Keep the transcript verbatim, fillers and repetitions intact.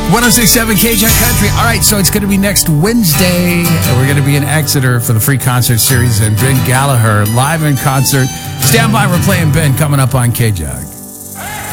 one oh six point seven K J Country. All right, so it's going to be next Wednesday. We're going to be in Exeter for the free concert series, and Ben Gallagher live in concert. Stand by, we're playing Ben coming up on K J.